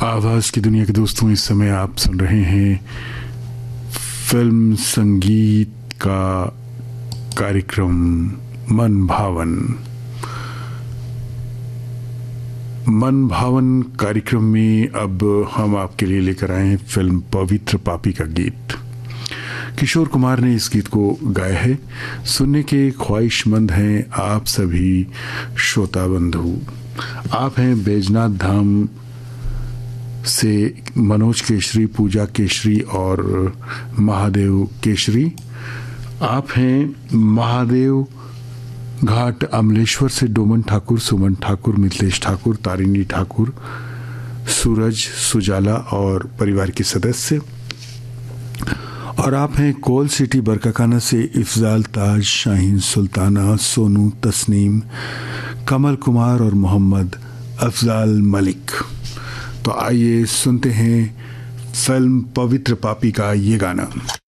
आवाज़ की दुनिया के दोस्तों, इस समय आप सुन रहे हैं फिल्म संगीत का कार्यक्रम मन भावन। मन भावन कार्यक्रम में अब हम आपके लिए लेकर आए हैं फिल्म पवित्र पापी का गीत। किशोर कुमार ने इस गीत को गाया है। सुनने के ख्वाहिशमंद हैं आप सभी श्रोता बंधु। आप हैं बैजनाथ धाम से मनोज केशरी, पूजा केशरी और महादेव केशरी। आप हैं महादेव घाट अमलेश्वर से डोमन ठाकुर, सुमन ठाकुर, मिथिलेश ठाकुर, तारिणी ठाकुर, सूरज सुजाला और परिवार के सदस्य। और आप हैं कोल सिटी बरकाकाना से इफ्जाल, ताज, शाहीन, सुल्ताना, सोनू, तस्नीम, कमल कुमार और मोहम्मद अफजाल मलिक। तो आइए सुनते हैं फिल्म पवित्र पापी का ये गाना।